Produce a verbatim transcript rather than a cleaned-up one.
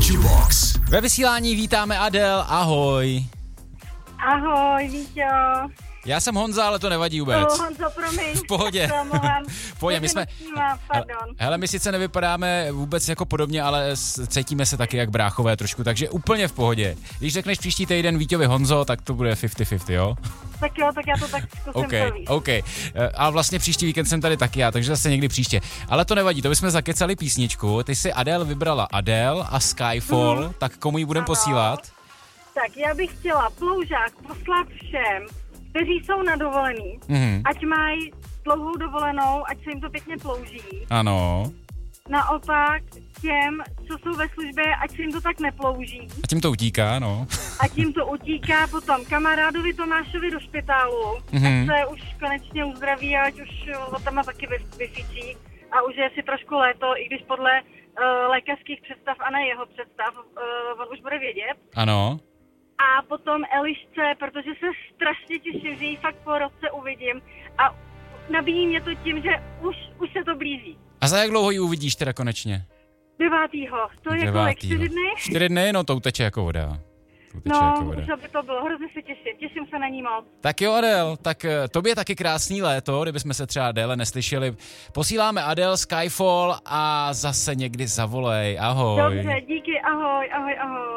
Funkybox. Ve vysílání vítáme Adele, ahoj. Ahoj, Víťo. Já jsem Honza, ale to nevadí vůbec. Oh, Honzo, promiň. V pohodě. V pohodě, my jsme... Pardon. Hele, my sice nevypadáme vůbec jako podobně, ale cítíme se taky jak bráchové trošku, takže úplně v pohodě. Když řekneš příští týden Víťovi Honzo, tak to bude padesát na padesát, jo? Tak jo, tak já to tak zkusím okay, to víc. OK, a vlastně příští víkend jsem tady taky já, takže zase někdy příště. Ale to nevadí, to bychom zakecali písničku. Ty si Adele vybrala Adele a Skyfall, mm. tak komu ji budeme posílat? Tak já bych chtěla ploužák poslat všem, kteří jsou na dovolený, mm. ať mají dlouhou dovolenou, ať se jim to pěkně plouží. Ano. Naopak těm, co jsou ve službě, ať se jim to tak neplouží. A tím to utíká, no. A tím to utíká potom kamarádovi Tomášovi do špitálu, mm-hmm. ať se už konečně uzdraví a ať už ho tam taky vyfičí a už je si trošku léto, i když podle uh, lékařských představ a ne jeho představ, uh, on už bude vědět. Ano. A potom Elišce, protože se strašně těším, že ji fakt po roce uvidím a nabíjí mě to tím, že už, už se to blíží. A za jak dlouho ji uvidíš teda konečně? Devátýho. To je kolik? Čtyři dny? Čtyři dny, no to uteče jako voda. No, jako voda. Už aby to bylo, hrozně se těším, těším se na ní moc. Tak jo, Adele, tak tobě taky krásný léto, kdybychom se třeba déle neslyšeli. Posíláme Adele, Skyfall a zase někdy zavolej, ahoj. Dobře, díky, ahoj, ahoj, ahoj.